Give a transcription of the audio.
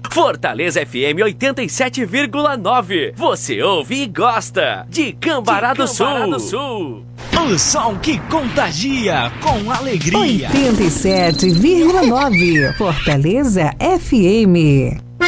Fortaleza FM 87,9. Você ouve e gosta de Cambará do Sul. O som que contagia com alegria. 87,9. Fortaleza FM.